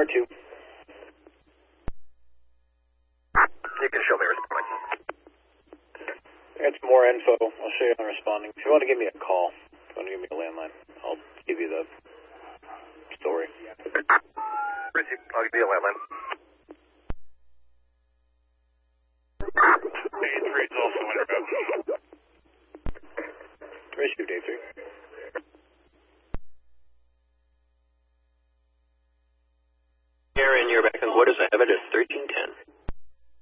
R2. You can show me responding. That's more info. I'll show you on responding. If you want to give me a call, if you want to give me a landline, I'll give you the story. Receive. I'll give you a landline. A3 is also under go. Received A3.